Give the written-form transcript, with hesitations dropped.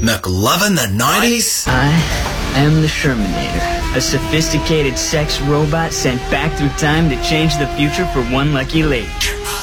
McLovin the 90s? I am the Shermanator, a sophisticated sex robot sent back through time to change the future for one lucky lady.